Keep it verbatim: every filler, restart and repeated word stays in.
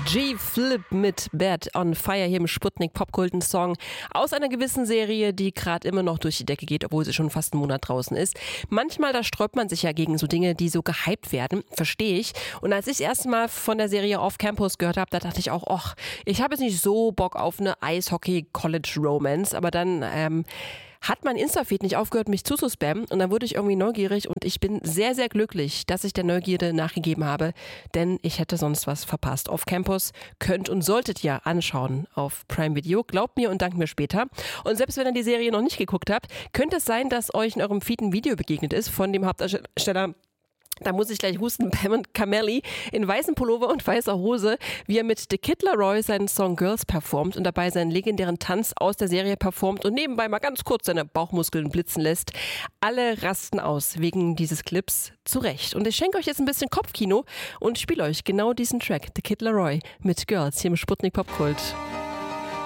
G-Flip mit Bad on Fire hier im Sputnik Popkult, ein Song aus einer gewissen Serie, die gerade immer noch durch die Decke geht, obwohl sie schon fast einen Monat draußen ist. Manchmal, da sträubt man sich ja gegen so Dinge, die so gehypt werden, verstehe ich. Und als ich das erste Mal von der Serie Off Campus gehört habe, da dachte ich auch, ach, ich habe jetzt nicht so Bock auf eine Eishockey-College-Romance, aber dann ähm, hat mein Insta-Feed nicht aufgehört, mich zuzuspammen und dann wurde ich irgendwie neugierig und ich bin sehr, sehr glücklich, dass ich der Neugierde nachgegeben habe, denn ich hätte sonst was verpasst. Off Campus könnt und solltet ihr anschauen auf Prime Video. Glaubt mir und dankt mir später. Und selbst wenn ihr die Serie noch nicht geguckt habt, könnte es sein, dass euch in eurem Feed ein Video begegnet ist von dem Hauptdarsteller. Da muss ich gleich husten, Pam Camelli in weißem Pullover und weißer Hose, wie er mit The Kid Laroi seinen Song Girls performt und dabei seinen legendären Tanz aus der Serie performt und nebenbei mal ganz kurz seine Bauchmuskeln blitzen lässt. Alle rasten aus wegen dieses Clips, zu Recht. Und ich schenke euch jetzt ein bisschen Kopfkino und spiele euch genau diesen Track, The Kid Laroi mit Girls hier im Sputnik Popkult.